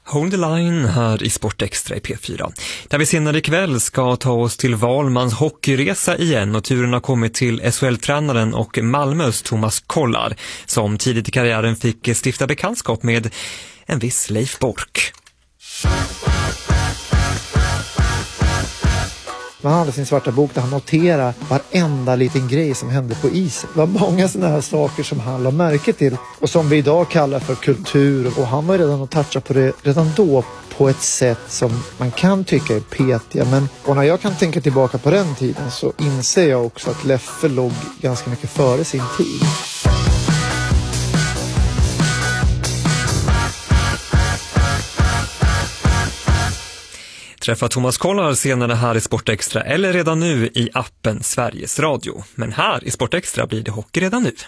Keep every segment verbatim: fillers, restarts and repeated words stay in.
Hold the line här i Sport Extra i P fyra. Där vi senare ikväll ska ta oss till Valmans hockeyresa igen och turen har kommit till S H L-tränaren och Malmös Thomas Kollar som tidigt i karriären fick stifta bekantskap med en viss Leif Bork. Man hade sin svarta bok där han noterade varenda liten grej som hände på isen. Det var många sådana här saker som han la märke till och som vi idag kallar för kultur. Och han var redan att toucha på det redan då på ett sätt som man kan tycka är petiga. Men och när jag kan tänka tillbaka på den tiden så inser jag också att Leffe låg ganska mycket före sin tid. Träffa Thomas Kollar senare här i Sport Extra eller redan nu i appen Sveriges Radio. Men här i Sport Extra blir det hockey redan nu.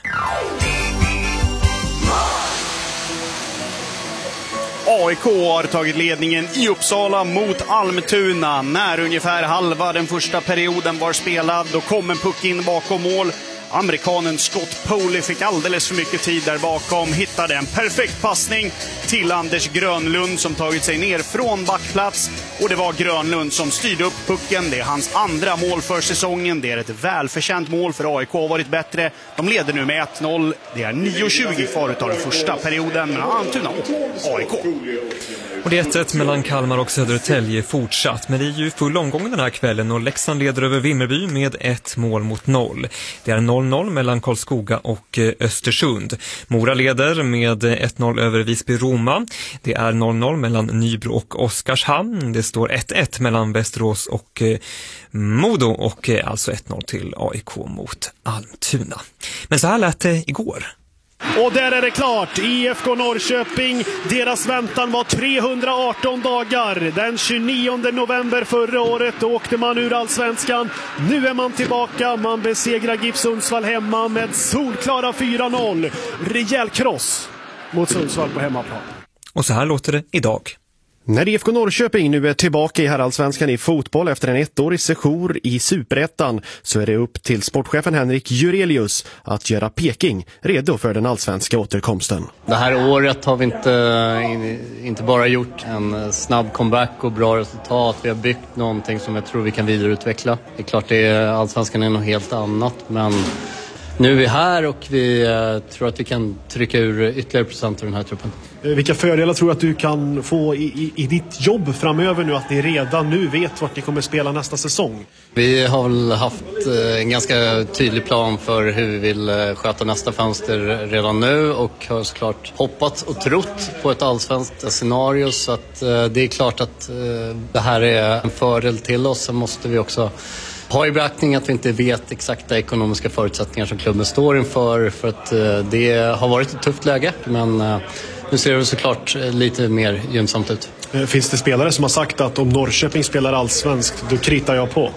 A I K har tagit ledningen i Uppsala mot Almtuna. När ungefär halva den första perioden var spelad, då kom en puck in bakom mål. Amerikanen Scott Poley fick alldeles för mycket tid där bakom. Hittade en perfekt passning till Anders Grönlund som tagit sig ner från backplats. Och det var Grönlund som styrde upp pucken. Det är hans andra mål för säsongen. Det är ett välförtjänt mål för A I K har varit bättre. De leder nu med ett noll. Det är nio tjugo kvar av den första perioden mellan Almtuna och A I K. Och det är ett ett mellan Kalmar och Södertälje fortsatt. Men det är ju full omgång den här kvällen och Leksand leder över Vimmerby med ett mål mot noll. Det är noll noll mellan Karlskoga och Östersund. Mora leder med ett noll över Visby-Roma. Det är noll noll mellan Nybro och Oskarshamn. Det står ett ett mellan Västerås och Modo och alltså ett noll till A I K mot Almtuna. Men så här lät det igår. Och där är det klart, I F K Norrköping, deras väntan var trehundraarton dagar. Den tjugonionde november förra året åkte man ur Allsvenskan. Nu är man tillbaka, man besegrar GIF Sundsvall hemma med solklara fyra noll. Rejäl kross mot Sundsvall på hemmaplan. Och så här låter det idag. När I F K Norrköping nu är tillbaka i herrallsvenskan i fotboll efter en ettårig sejour i Superettan så är det upp till sportchefen Henrik Jurelius att göra Peking redo för den allsvenska återkomsten. Det här året har vi inte, inte bara gjort en snabb comeback och bra resultat. Vi har byggt någonting som jag tror vi kan vidareutveckla. Det är klart det är, allsvenskan är något helt annat, men nu är vi här och vi tror att vi kan trycka ur ytterligare procent av den här truppen. Vilka fördelar tror du att du kan få i, i, i ditt jobb framöver nu, att ni redan nu vet vart ni kommer spela nästa säsong? Vi har väl haft en ganska tydlig plan för hur vi vill sköta nästa fönster redan nu och har såklart hoppats och trott på ett allsvenskt scenario, så att det är klart att det här är en fördel till oss. Så måste vi också ha i beaktning att vi inte vet exakta ekonomiska förutsättningar som klubben står inför, för att det har varit ett tufft läge, men nu ser det såklart lite mer gynnsamt ut. Finns det spelare som har sagt att om Norrköping spelar allsvenskt, då kritar jag på?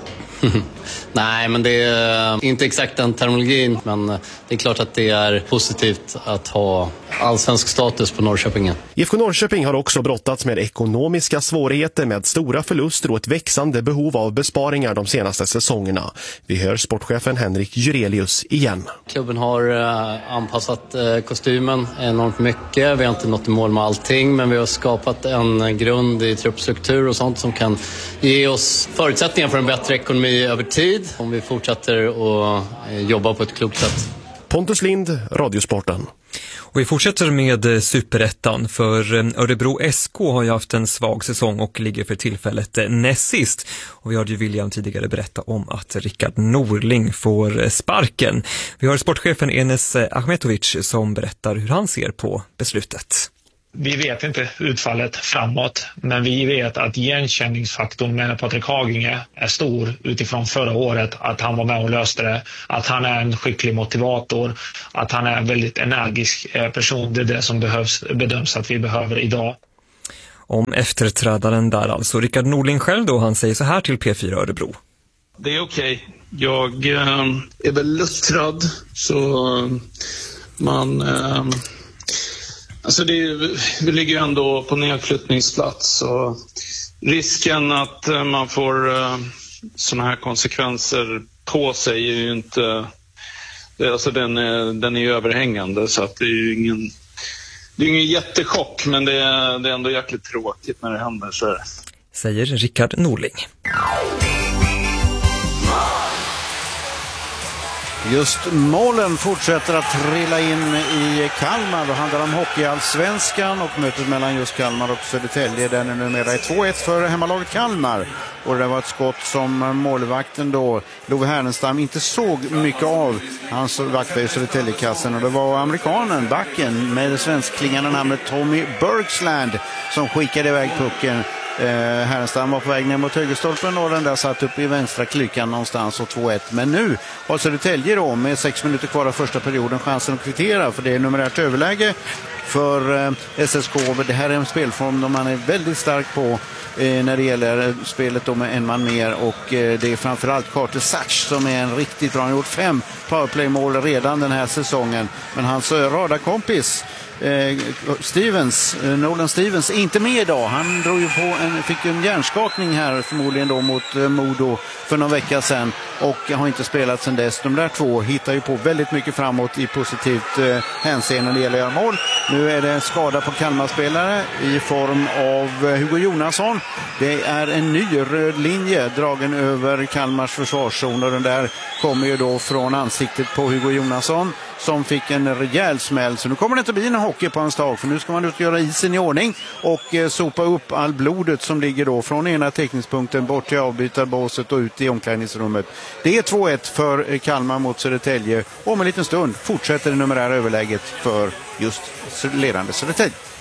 Nej, men det är inte exakt den terminologin, men det är klart att det är positivt att ha allsvensk status på Norrköping. I F K Norrköping har också brottats med ekonomiska svårigheter med stora förluster och ett växande behov av besparingar de senaste säsongerna. Vi hör sportchefen Henrik Jurelius igen. Klubben har anpassat kostymen enormt mycket. Vi har inte nått i mål med allting, men vi har skapat en grund i truppstruktur och sånt som kan ge oss förutsättningar för en bättre ekonomi över tid om vi fortsätter att jobba på ett klokt sätt. Pontus Lind, Radiosporten. Och vi fortsätter med Superettan, för Örebro S K har ju haft en svag säsong och ligger för tillfället näst sist. Och vi hade ju William tidigare berätta om att Rickard Norling får sparken. Vi har sportchefen Enes Ahmetovic som berättar hur han ser på beslutet. Vi vet inte utfallet framåt, men vi vet att igenkänningsfaktorn med Patrik Haginge är stor utifrån förra året. Att han var med och löste det, att han är en skicklig motivator, att han är en väldigt energisk person. Det är det som behövs, bedöms att vi behöver idag. Om efterträdaren där alltså, Rickard Norling själv då, han säger så här till P fyra Örebro. Det är okej. Okay. Jag äh, är väl luttrad, så man... Äh, Alltså det, vi ligger ju ändå på nedflyttningsplats, och risken att man får uh, såna här konsekvenser på sig är ju inte, alltså den är, den är ju överhängande, så att det är ju ingen, det är ingen jättechock, men det är, det är ändå jäkligt tråkigt när det händer så här. Säger Rickard Norling. Just målen fortsätter att trilla in i Kalmar. Det handlar om hockeyallsvenskan och mötet mellan just Kalmar och Södertälje. Den är numera är två ett för hemmalaget Kalmar. Och det var ett skott som målvakten då, Love Härenstam, inte såg mycket av. Han vaktade i Södertäljekassen och det var amerikanen, backen med det svenskklingande namnet Tommy Bergsland som skickade iväg pucken. Eh, Härenstam var på väg ner mot högerstolpen och den där satt upp i vänstra klykan någonstans och två ett. Men nu har Södertälje då med sex minuter kvar av första perioden chansen att kvittera, för det är numerärt överläge för eh, S S K. Det här är en spelform där man är väldigt stark på eh, när det gäller spelet då med en man mer, och eh, det är framförallt Carter Sachs som är en riktigt bra. Han har gjort fem powerplay-mål redan den här säsongen, men hans radarkompis Eh, Stevens, eh, Nolan Stevens är inte med idag. Han drog ju på en, fick en hjärnskakning här förmodligen då mot eh, Modo för någon vecka sedan och har inte spelat sedan dess. De där två hittar ju på väldigt mycket framåt i positivt eh, hänseende när det gäller att göra mål. Nu är det en skada på Kalmar-spelare i form av eh, Hugo Jonasson. Det är en ny röd linje dragen över Kalmars försvarszon och den där kommer ju då från ansiktet på Hugo Jonasson som fick en rejäl smäll. Så nu kommer det inte bli en hockey på hans dag, för nu ska man ut och göra isen i ordning och eh, sopa upp all blodet som ligger då från ena teckningspunkten bort till avbytarbåset och ut i omklädningsrummet. Det är två ett för Kalmar mot Södertälje och om en liten stund fortsätter det numerära överläget för just ledande Södertälje.